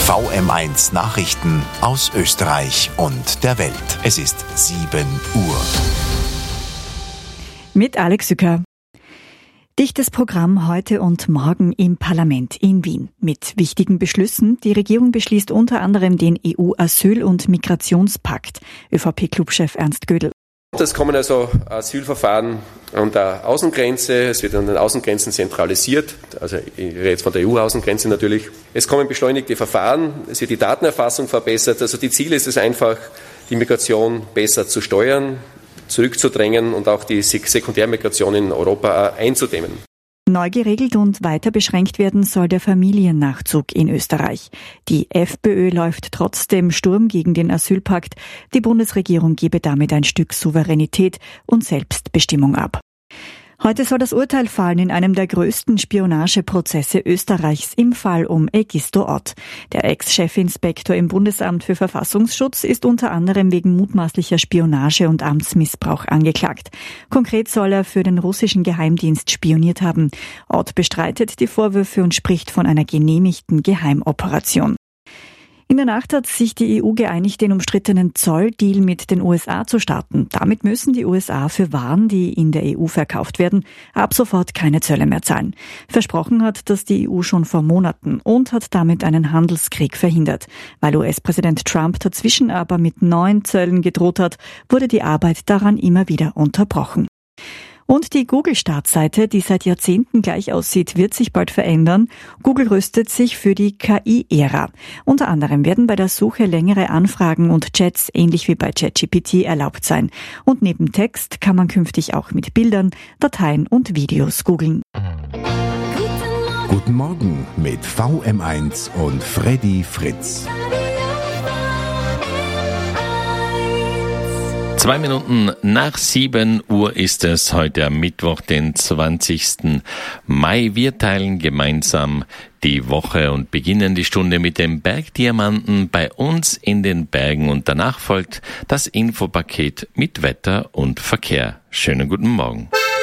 VM1 Nachrichten aus Österreich und der Welt. Es ist 7 Uhr. Mit Alex Sücker. Dichtes Programm heute und morgen im Parlament in Wien. Mit wichtigen Beschlüssen. Die Regierung beschließt unter anderem den EU-Asyl- und Migrationspakt. ÖVP-Clubchef Ernst Gödel. Es kommen also Asylverfahren an der Außengrenze, es wird an den Außengrenzen zentralisiert, also ich rede jetzt von der EU-Außengrenze natürlich. Es kommen beschleunigte Verfahren, es wird die Datenerfassung verbessert, also die Ziel ist es einfach, die Migration besser zu steuern, zurückzudrängen und auch die Sekundärmigration in Europa einzudämmen. Neu geregelt und weiter beschränkt werden soll der Familiennachzug in Österreich. Die FPÖ läuft trotzdem Sturm gegen den Asylpakt. Die Bundesregierung gebe damit ein Stück Souveränität und Selbstbestimmung ab. Heute soll das Urteil fallen in einem der größten Spionageprozesse Österreichs im Fall um Egisto Ott. Der Ex-Chefinspektor im Bundesamt für Verfassungsschutz ist unter anderem wegen mutmaßlicher Spionage und Amtsmissbrauch angeklagt. Konkret soll er für den russischen Geheimdienst spioniert haben. Ott bestreitet die Vorwürfe und spricht von einer genehmigten Geheimoperation. In der Nacht hat sich die EU geeinigt, den umstrittenen Zolldeal mit den USA zu starten. Damit müssen die USA für Waren, die in der EU verkauft werden, ab sofort keine Zölle mehr zahlen. Versprochen hat das die EU schon vor Monaten und hat damit einen Handelskrieg verhindert. Weil US-Präsident Trump dazwischen aber mit neuen Zöllen gedroht hat, wurde die Arbeit daran immer wieder unterbrochen. Und die Google-Startseite, die seit Jahrzehnten gleich aussieht, wird sich bald verändern. Google rüstet sich für die KI-Ära. Unter anderem werden bei der Suche längere Anfragen und Chats ähnlich wie bei ChatGPT erlaubt sein. Und neben Text kann man künftig auch mit Bildern, Dateien und Videos googeln. Guten Morgen mit VM1 und Freddy Fritz. 2 Minuten nach 7 Uhr ist es heute am Mittwoch, den 20. Mai. Wir teilen gemeinsam die Woche und beginnen die Stunde mit dem Bergdiamanten bei uns in den Bergen. Und danach folgt das Infopaket mit Wetter und Verkehr. Schönen guten Morgen.